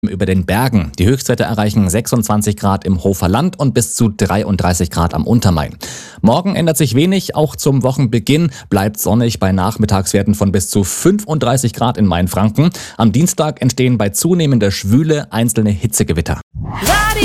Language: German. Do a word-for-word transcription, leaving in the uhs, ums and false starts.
Über den Bergen. Die Höchstwerte erreichen sechsundzwanzig Grad im Hofer Land und bis zu dreiunddreißig Grad am Untermain. Morgen ändert sich wenig, auch zum Wochenbeginn bleibt sonnig bei Nachmittagswerten von bis zu fünfunddreißig Grad in Mainfranken. Am Dienstag entstehen bei zunehmender Schwüle einzelne Hitzegewitter.